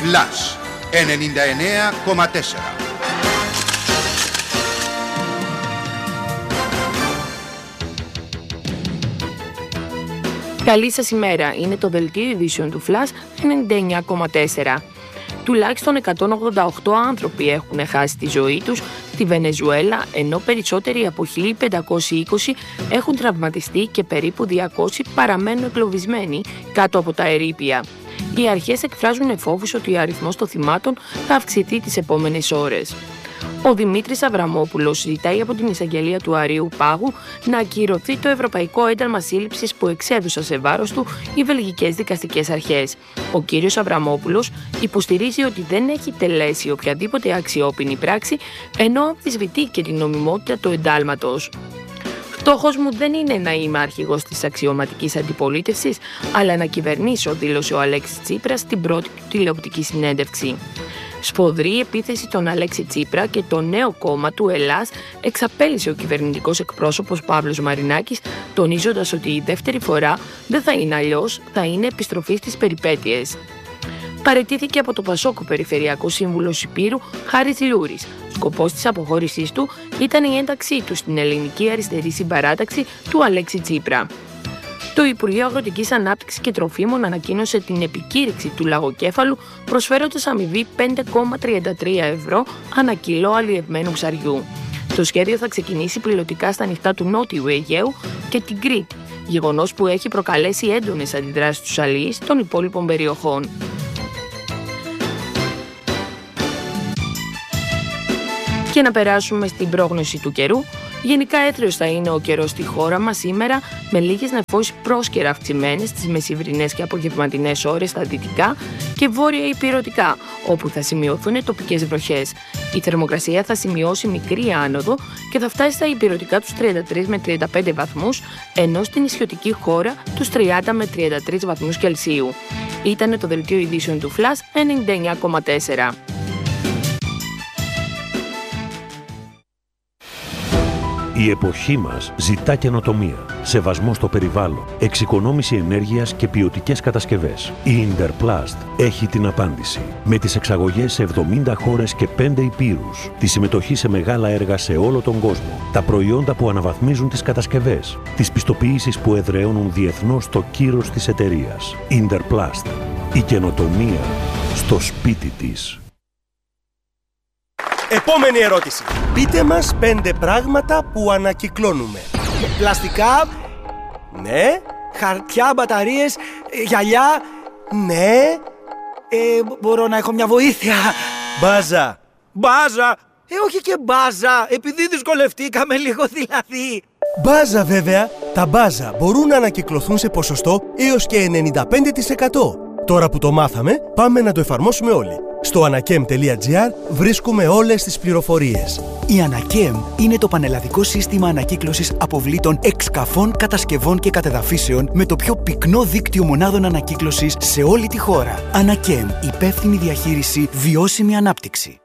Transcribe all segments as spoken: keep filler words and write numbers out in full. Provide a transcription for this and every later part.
Flash ενενήντα εννέα κόμμα τέσσερα. Καλή σας ημέρα. Είναι το δελτίο ειδήσεων του Flash ενενήντα εννέα κόμμα τέσσερα. Τουλάχιστον εκατόν ογδόντα οκτώ άνθρωποι έχουν χάσει τη ζωή τους στη Βενεζουέλα, ενώ περισσότεροι από χίλια πεντακόσιοι είκοσι έχουν τραυματιστεί και περίπου διακόσιοι παραμένουν εγκλωβισμένοι κάτω από τα ερείπια. Οι αρχές εκφράζουν φόβους ότι ο αριθμός των θυμάτων θα αυξηθεί τις επόμενες ώρες. Ο Δημήτρης Αβραμόπουλος ζητάει από την εισαγγελία του Αριού Πάγου να ακυρωθεί το ευρωπαϊκό ένταλμα σύλληψης που εξέδωσαν σε βάρος του οι βελγικές δικαστικές αρχές. Ο κύριος Αβραμόπουλος υποστηρίζει ότι δεν έχει τελέσει οποιαδήποτε αξιόπινη πράξη, ενώ αμφισβητεί και την νομιμότητα του εντάλματος. «Στόχος μου δεν είναι να είμαι αρχηγός της αξιωματικής αντιπολίτευσης, αλλά να κυβερνήσω», δήλωσε ο Αλέξης Τσίπρας στην πρώτη του τηλεοπτική συνέντευξη. Σφοδρή επίθεση τον Αλέξη Τσίπρα και το νέο κόμμα του Ελλάς εξαπέλυσε ο κυβερνητικός εκπρόσωπος Παύλος Μαρινάκης, τονίζοντας ότι η δεύτερη φορά δεν θα είναι αλλιώς, θα είναι επιστροφή στις περιπέτειες. Παραιτήθηκε από το Πασόκ ο Περιφερειακός Σύμβουλος Ηπείρου Χάρης Λούρης. Σκοπός της αποχώρησής του ήταν η ένταξή του στην ελληνική αριστερή συμπαράταξη του Αλέξη Τσίπρα. Το Υπουργείο Αγροτικής Ανάπτυξης και Τροφίμων ανακοίνωσε την επικήρυξη του λαγοκέφαλου, προσφέροντας αμοιβή πέντε κόμμα τριάντα τρία ευρώ ανά κιλό αλλιευμένου ψαριού. Το σχέδιο θα ξεκινήσει πιλωτικά στα νυχτά του Νότιου Αιγαίου και την Κρήτη, γεγονός που έχει προκαλέσει έντονες αντιδράσεις στους αλλοίς των υπόλοιπων περιοχών. Και να περάσουμε στην πρόγνωση του καιρού. Γενικά έθριος θα είναι ο καιρός στη χώρα μας σήμερα, με λίγες νεφώσεις πρόσκαιρα αυξημένες στις μεσημβρινές και απογευματινές ώρες στα δυτικά και βόρεια ηπειρωτικά, όπου θα σημειωθούν τοπικές βροχές. Η θερμοκρασία θα σημειώσει μικρή άνοδο και θα φτάσει στα ηπειρωτικά τους τριάντα τρεις με τριάντα πέντε βαθμούς, ενώ στην νησιωτική χώρα τους τριάντα με τριάντα τρεις βαθμούς Κελσίου. Ήτανε το δελτίο ειδήσεων του Flash ενενήντα εννέα κόμμα τέσσερα. Η εποχή μας ζητά καινοτομία, σεβασμό στο περιβάλλον, εξοικονόμηση ενέργειας και ποιοτικές κατασκευές. Η Interplast έχει την απάντηση. Με τις εξαγωγές σε εβδομήντα χώρες και πέντε ηπείρους, τη συμμετοχή σε μεγάλα έργα σε όλο τον κόσμο, τα προϊόντα που αναβαθμίζουν τις κατασκευές, τις πιστοποιήσεις που εδραιώνουν διεθνώς το κύρος της εταιρείας. Interplast. Η καινοτομία στο σπίτι της. Επόμενη ερώτηση. Πείτε μας πέντε πράγματα που ανακυκλώνουμε. Πλαστικά, ναι. Χαρτιά, μπαταρίες, γυαλιά, ναι. Ε, μπορώ να έχω μια βοήθεια. Μπάζα. Μπάζα. Ε, όχι και μπάζα, επειδή δυσκολευτήκαμε λίγο δηλαδή. Μπάζα βέβαια. Τα μπάζα μπορούν να ανακυκλωθούν σε ποσοστό έως και ενενήντα πέντε τοις εκατό. Τώρα που το μάθαμε, πάμε να το εφαρμόσουμε όλοι. Στο ανακέμ τελεία τζι άρ βρίσκουμε όλες τις πληροφορίες. Η Ανακέμ είναι το πανελλαδικό σύστημα ανακύκλωσης αποβλήτων εξκαφών, κατασκευών και κατεδαφίσεων με το πιο πυκνό δίκτυο μονάδων ανακύκλωσης σε όλη τη χώρα. Ανακέμ, υπεύθυνη διαχείριση, βιώσιμη ανάπτυξη.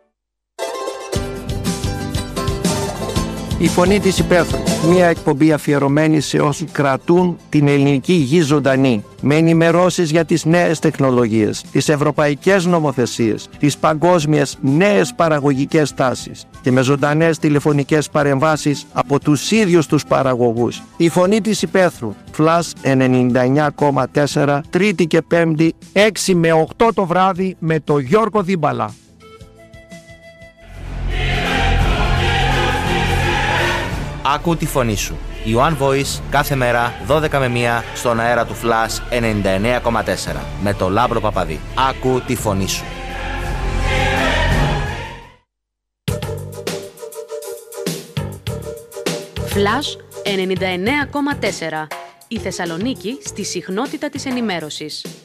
Η Φωνή της Υπαίθρου, μια εκπομπή αφιερωμένη σε όσους κρατούν την ελληνική γη ζωντανή, με ενημερώσεις για τις νέες τεχνολογίες, τις ευρωπαϊκές νομοθεσίες, τις παγκόσμιες νέες παραγωγικές τάσεις και με ζωντανές τηλεφωνικές παρεμβάσεις από τους ίδιους τους παραγωγούς. Η Φωνή της Υπαίθρου, Flash ενενήντα εννέα κόμμα τέσσερα, Τρίτη και Πέμπτη, έξι με οκτώ το βράδυ με το Γιώργο Δίμπαλα. Άκου τη φωνή σου. Η One Voice κάθε μέρα δώδεκα με μία στον αέρα του Flash ενενήντα εννέα κόμμα τέσσερα με το Λάμπρο Παπαδί. Άκου τη φωνή σου. Flash ενενήντα εννέα κόμμα τέσσερα. Η Θεσσαλονίκη στη συχνότητα της ενημέρωσης.